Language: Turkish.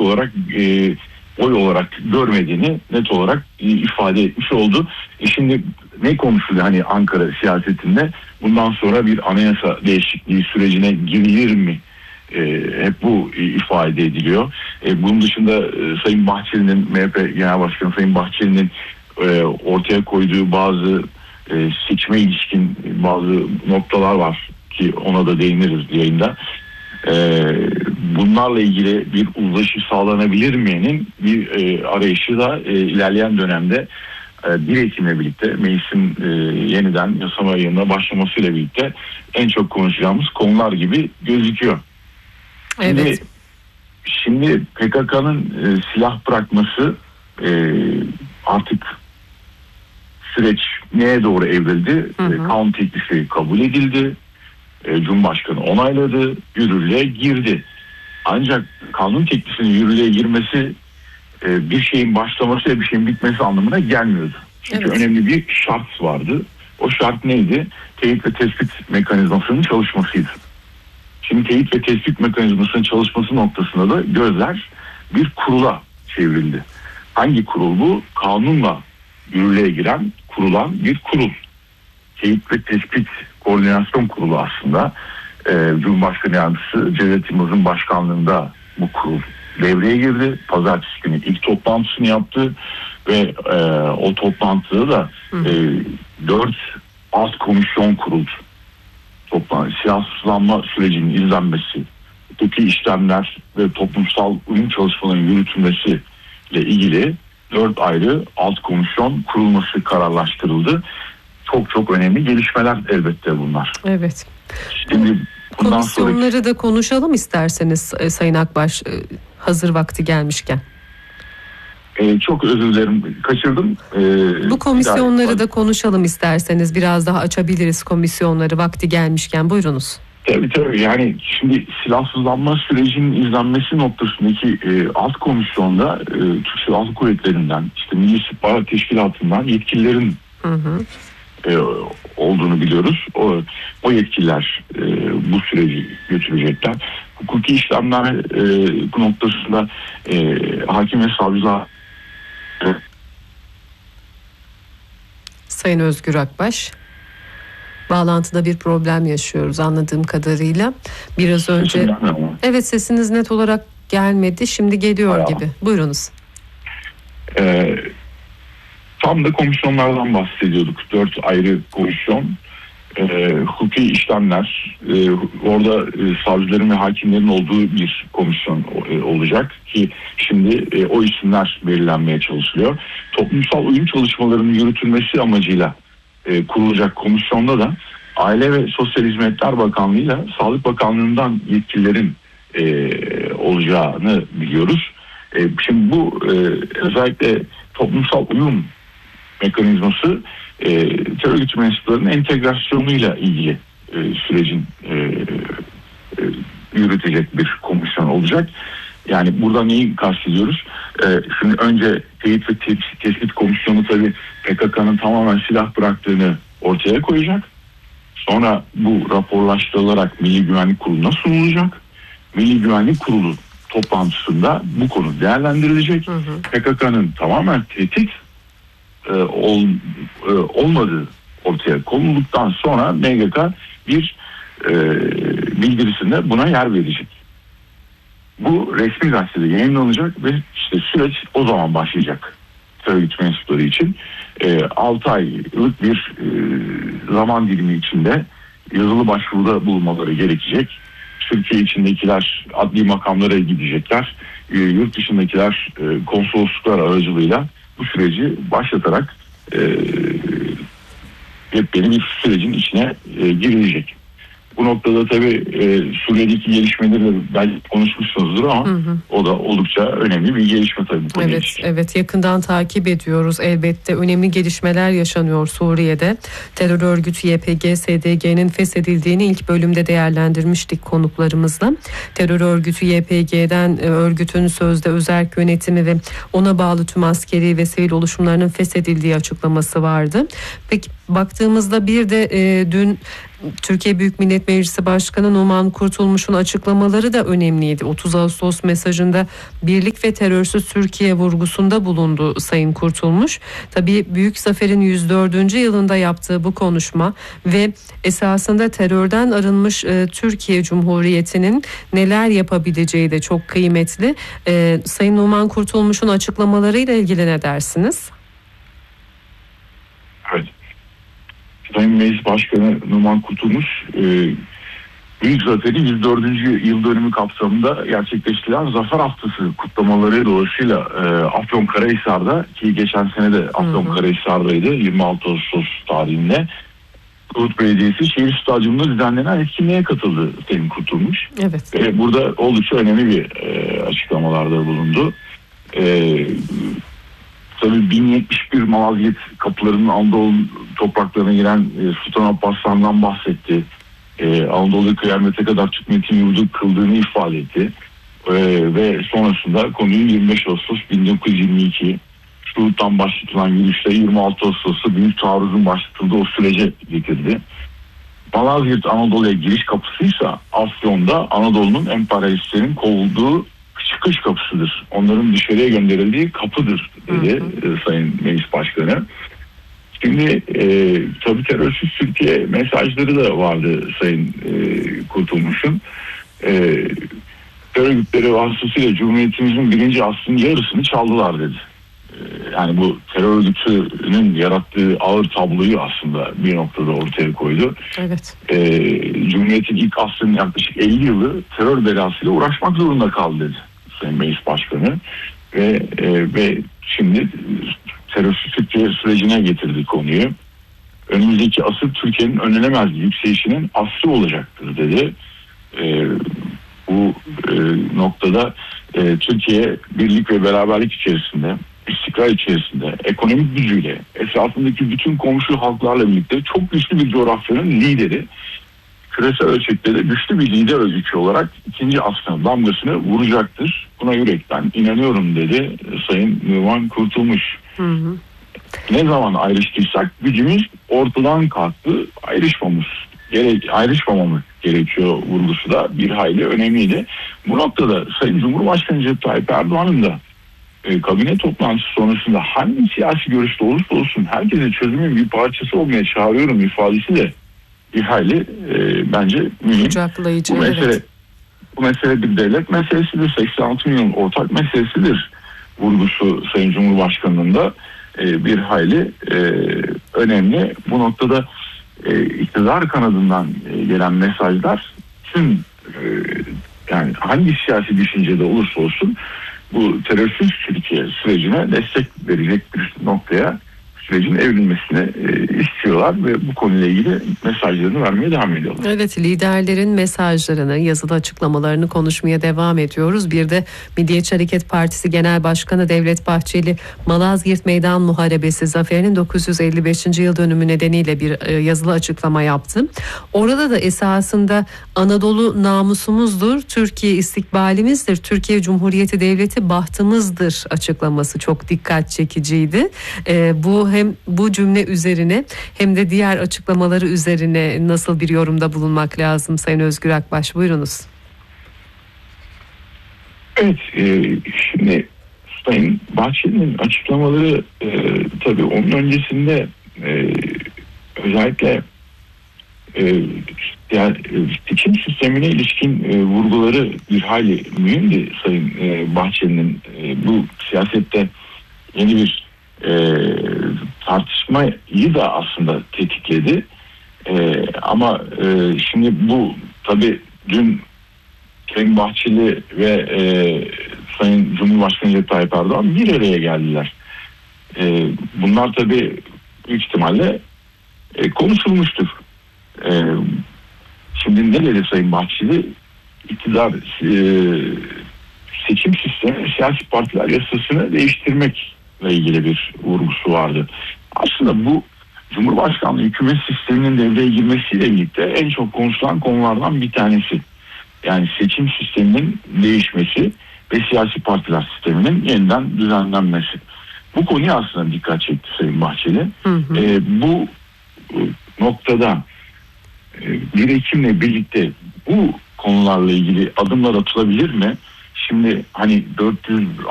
olarak oy olarak görmediğini net olarak ifade etmiş oldu. Şimdi ne konuşuluyor hani Ankara siyasetinde? Bundan sonra bir anayasa değişikliği sürecine girilir mi? Hep bu ifade ediliyor. Bunun dışında Sayın Bahçeli'nin, MHP Genel Başkanı Sayın Bahçeli'nin ortaya koyduğu bazı seçime ilişkin bazı noktalar var ki ona da değiniriz yayında. Bunlarla ilgili bir uzlaşı sağlanabilir mi'nin bir arayışı da ilerleyen dönemde 1 Ekim'le birlikte meclisin yeniden yasama yayınına başlamasıyla birlikte en çok konuşacağımız konular gibi gözüküyor. Evet. Şimdi PKK'nın silah bırakması artık süreç neye doğru evrildi? Kanun teklifi kabul edildi. Cumhurbaşkanı onayladı, yürürlüğe girdi. Ancak kanun teklifinin yürürlüğe girmesi bir şeyin başlaması ve bir şeyin bitmesi anlamına gelmiyordu. Çünkü önemli bir şart vardı. O şart neydi? Teyit ve tespit mekanizmasının çalışmasıydı. Şimdi teyit ve tespit mekanizmasının çalışması noktasında da gözler bir kurula çevrildi. Hangi kurul bu? Kanunla yürürlüğe giren, kurulan bir kurul. Teyit ve Tespit Koordinasyon Kurulu aslında. Cumhurbaşkanı Yardımcısı Cevdet Yılmaz'ın başkanlığında bu kurul devreye girdi. Pazartesi günü ilk toplantısını yaptı ve o toplantıda da 4 alt komisyon kuruldu. Silahsızlanma sürecinin izlenmesi, hukuki işlemler ve toplumsal uyum çalışmalarının yürütülmesi ile ilgili 4 ayrı alt komisyon kurulması kararlaştırıldı. Çok önemli gelişmeler elbette bunlar. Evet. Şimdi komisyonları da konuşalım isterseniz Sayın Akbaş, hazır vakti gelmişken. Çok özür dilerim, kaçırdım. Bu komisyonları da konuşalım isterseniz, biraz daha açabiliriz komisyonları vakti gelmişken, buyurunuz. Tabii yani şimdi silahsızlanma sürecinin izlenmesi noktasındaki alt komisyonda Türk Silahlı Kuvvetleri'nden, işte Milli İstihbarat Teşkilatı'ndan yetkililerin olduğunu biliyoruz. O yetkililer bu süreci götürecekler. Hukuki işlemler noktasında hakim ve savcılar. Sayın Özgür Akbaş, bağlantıda bir problem yaşıyoruz anladığım kadarıyla. Biraz önce sesiniz net olarak gelmedi, şimdi geliyor gibi. Buyurunuz. Tam da komisyonlardan bahsediyorduk. 4 ayrı komisyon. Hukuki işlemler, orada savcıların ve hakimlerin olduğu bir komisyon olacak ki şimdi o isimler belirlenmeye çalışılıyor. Toplumsal uyum çalışmalarının yürütülmesi amacıyla kurulacak komisyonda da Aile ve Sosyal Hizmetler Bakanlığı ile Sağlık Bakanlığı'ndan yetkililerin olacağını biliyoruz. Şimdi bu özellikle toplumsal uyum mekanizması terör örgütü mensuplarının entegrasyonuyla ilgili sürecin yürütecek bir komisyon olacak. Yani burada neyi kastediyoruz? Şimdi önce teyit ve tespit komisyonu tabii PKK'nın tamamen silah bıraktığını ortaya koyacak. Sonra bu raporlaştırılarak Milli Güvenlik Kurulu'na sunulacak. Milli Güvenlik Kurulu toplantısında bu konu değerlendirilecek. PKK'nın tamamen tehdit olmadığı ortaya konulduktan sonra MGK bir bildirisinde buna yer verecek. Bu resmi gazetede yayınlanacak ve işte süreç o zaman başlayacak terör örgütü mensupları için. 6 aylık bir zaman dilimi içinde yazılı başvuruda bulunmaları gerekecek. Türkiye içindekiler adli makamlara gidecekler. Yurt dışındakiler konsolosluklar aracılığıyla bu süreci başlatarak yepyeni bir sürecin içine girilecek. Bu noktada tabii Suriye'deki gelişmeleri belki konuşmuşsunuzdur ama o da oldukça önemli bir gelişme tabii. Evet, yakından takip ediyoruz. Elbette önemli gelişmeler yaşanıyor Suriye'de. Terör örgütü YPG, SDG'nin feshedildiğini ilk bölümde değerlendirmiştik konuklarımızla. Terör örgütü YPG'den örgütün sözde özerk yönetimi ve ona bağlı tüm askeri ve sivil oluşumlarının feshedildiği açıklaması vardı. Peki baktığımızda bir de dün Türkiye Büyük Millet Meclisi Başkanı Numan Kurtulmuş'un açıklamaları da önemliydi. 30 Ağustos mesajında birlik ve terörsüz Türkiye vurgusunda bulundu Sayın Kurtulmuş. Tabii Büyük Zafer'in 104. yılında yaptığı bu konuşma ve esasında terörden arınmış Türkiye Cumhuriyeti'nin neler yapabileceği de çok kıymetli. Sayın Numan Kurtulmuş'un açıklamalarıyla ilgili ne dersiniz? Evet. Sayın Meclis Başkanı Numan Kurtulmuş Büyük Zafer'in 104. yıl dönümü kapsamında gerçekleştirilen Zafer Haftası kutlamaları dolayısıyla Afyonkarahisar'da, ki geçen sene de Afyonkarahisar'daydı, 26 Ağustos tarihinde Kurt Belediyesi Şehir Stadyumunda düzenlenen etkinliğe katıldı Sayın Kurtulmuş. Evet. Burada oldukça önemli bir açıklamalarda bulundu. Tabii 1071 Malazgirt kapılarının Anadolu topraklarına giren Sultan Abbas'tan bahsetti. Anadolu'yu kıyamete kadar Türk milletin yurdu kıldığını ifade etti. Ve sonrasında konuyu 25 Ağustos 1922 Şuhut'tan başlatılan yürüyüşle 26 Ağustos'ta büyük taarruzun başlatıldığı o sürece getirdi. Malazgirt Anadolu'ya giriş kapısıysa Afyon'da Anadolu'nun emperyalistlerin kovulduğu çıkış kapısıdır. Onların dışarıya gönderildiği kapıdır dedi Sayın Meclis Başkanı. Şimdi tabii terörsüz Türkiye mesajları da vardı Sayın Kurtulmuş'un. Terör örgütleri vasıtasıyla Cumhuriyetimizin birinci asrının yarısını çaldılar dedi. Yani bu terör örgütünün yarattığı ağır tabloyu aslında bir noktada ortaya koydu. Evet. Cumhuriyetin ilk asrının yaklaşık 50 yılı terör belasıyla uğraşmak zorunda kaldı dedi Sayın Meclis Başkanı. Ve şimdi terörsüz Türkiye sürecine getirdi konuyu. Önümüzdeki asır Türkiye'nin önlenemez yükselişinin asrı olacaktır dedi. Bu noktada Türkiye birlik ve beraberlik içerisinde, istikrar içerisinde, ekonomik gücüyle, etrafındaki bütün komşu halklarla birlikte çok güçlü bir coğrafyanın lideri, küresel ölçekte de güçlü bir lider ülke olarak ikinci asrın damgasını vuracaktır. Buna yürekten inanıyorum dedi Sayın Numan Kurtulmuş. Ne zaman ayrıştıysak gücümüz ortadan kalktı, ayrışmamamız gerekiyor vurgusu da bir hayli önemliydi. Bu noktada Sayın Cumhurbaşkanı Recep Tayyip Erdoğan'ın da kabine toplantısı sonrasında hangi siyasi görüşte olursa olsun herkese çözümün bir parçası olmaya çağırıyorum ifadesi de bir hayli bence mühim. Kucaklayıcı, Bu mesele bir devlet meselesidir. 86 milyon ortak meselesidir. Vurgusu Sayın Cumhurbaşkanı'nın da bir hayli önemli. Bu noktada iktidar kanadından gelen mesajlar tüm yani hangi siyasi düşüncede olursa olsun bu terörsüz Türkiye sürecine destek verecek bir noktaya sürecin evrilmesini istiyorlar ve bu konuyla ilgili mesajlarını vermeye devam ediyorlar. Evet, liderlerin mesajlarını, yazılı açıklamalarını konuşmaya devam ediyoruz. Bir de Milliyetçi Hareket Partisi Genel Başkanı Devlet Bahçeli, Malazgirt Meydan Muharebesi zaferinin 955. yıl dönümü nedeniyle bir yazılı açıklama yaptı. Orada da esasında Anadolu namusumuzdur, Türkiye istikbalimizdir, Türkiye Cumhuriyeti Devleti bahtımızdır açıklaması çok dikkat çekiciydi. Hem bu cümle üzerine hem de diğer açıklamaları üzerine nasıl bir yorumda bulunmak lazım Sayın Özgür Akbaş? Buyurunuz. Evet, şimdi Sayın Bahçeli'nin açıklamaları tabii onun öncesinde özellikle yani seçim sistemine ilişkin vurguları bir hayli mühimdi Sayın Bahçeli'nin. Bu siyasette yeni bir tartışmayı da aslında tetikledi. Ama şimdi bu tabii dün Sayın Bahçeli ve Sayın Cumhurbaşkanı Recep Tayyip Erdoğan bir araya geldiler. Bunlar tabii büyük ihtimalle konuşulmuştur. Şimdi ne dedi Sayın Bahçeli? İktidar seçim sistemi siyasi partiler yasasını değiştirmekle ilgili bir vurgusu vardı. Aslında bu Cumhurbaşkanlığı hükümet sisteminin devreye girmesiyle birlikte en çok konuşulan konulardan bir tanesi. Yani seçim sisteminin değişmesi ve siyasi partiler sisteminin yeniden düzenlenmesi. Bu konuya aslında dikkat çekti Sayın Bahçeli. Bu noktada 1 Ekim'le birlikte bu konularla ilgili adımlar atılabilir mi? Şimdi hani